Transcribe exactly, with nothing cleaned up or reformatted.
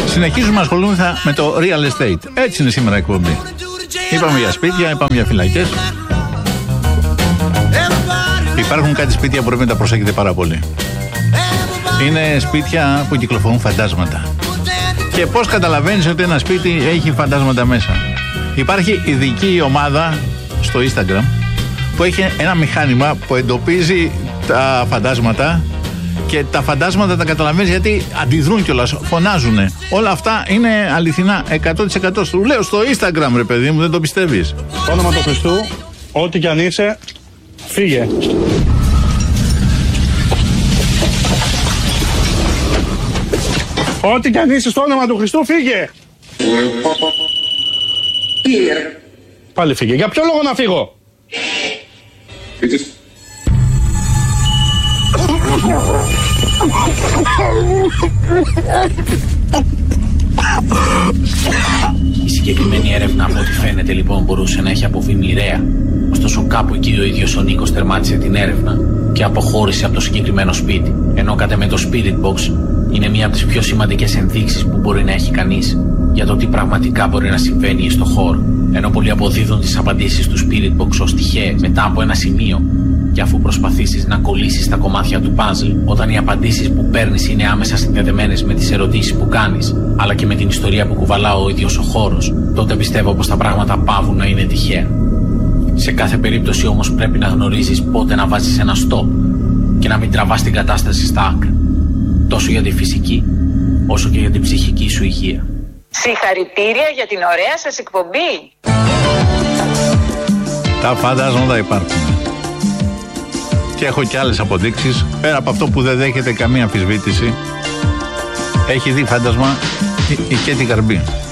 Συνεχίζουμε να ασχολούμεθα με το real estate. Έτσι είναι σήμερα η εκπομπή. Είπαμε για σπίτια, είπαμε για φυλακές. Υπάρχουν κάτι σπίτια που πρέπει να τα προσέχετε πάρα πολύ. Είναι σπίτια που κυκλοφορούν φαντάσματα. Και πώς καταλαβαίνεις ότι ένα σπίτι έχει φαντάσματα μέσα? Υπάρχει ειδική ομάδα στο Instagram που έχει ένα μηχάνημα που εντοπίζει τα φαντάσματα και τα φαντάσματα τα καταλαβαίνεις γιατί αντιδρούν κιόλας, φωνάζουνε. Όλα αυτά είναι αληθινά, εκατό τοις εκατό. Σου λέω στο Instagram, ρε παιδί μου, δεν το πιστεύεις. Το όνομα του Χριστού, ό,τι κι αν είσαι, φύγε. Ό,τι κι αν είσαι στο όνομα του Χριστού, φύγε. Πάλι φύγε. Για ποιο λόγο να φύγω? Η συγκεκριμένη έρευνα, από ό,τι φαίνεται, λοιπόν, μπορούσε να έχει αποβεί μοιραία. Ωστόσο, κάπου εκεί ο ίδιος ο Νίκος τερμάτισε την έρευνα και αποχώρησε από το συγκεκριμένο σπίτι. Ενώ κατά με το Spirit Box είναι μία από τις πιο σημαντικές ενδείξεις που μπορεί να έχει κανείς για το τι πραγματικά μπορεί να συμβαίνει στο χώρο. Ενώ πολλοί αποδίδουν τις απαντήσεις του Spirit Box ως τυχαίες μετά από ένα σημείο, και αφού προσπαθήσεις να κολλήσεις τα κομμάτια του puzzle, όταν οι απαντήσεις που παίρνεις είναι άμεσα συνδεδεμένες με τις ερωτήσεις που κάνεις, αλλά και με την ιστορία που κουβαλά ο ίδιος ο χώρος, τότε πιστεύω πως τα πράγματα πάβουν να είναι τυχαία. Σε κάθε περίπτωση όμως πρέπει να γνωρίζεις πότε να βάζεις ένα stop και να μην τραβάς την κατάσταση στα άκρα. Τόσο για τη φυσική, όσο και για την ψυχική σου υγεία. Συγχαρητήρια για την ωραία σας εκπομπή. Τα φαντάσματα υπάρχουν. Και έχω και άλλες αποδείξεις. Πέρα από αυτό που δεν δέχεται καμία αμφισβήτηση, έχει δει φάντασμα η Κέτη Καρμπή.